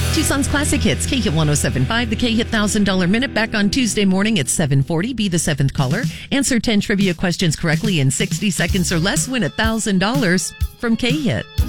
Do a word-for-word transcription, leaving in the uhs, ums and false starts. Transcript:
Tucson's Classic Hits, K-Hit one oh seven point five, the K-Hit one thousand dollars Minute, back on Tuesday morning at seven forty. Be the seventh caller. Answer ten trivia questions correctly in sixty seconds or less. Win one thousand dollars from K-Hit.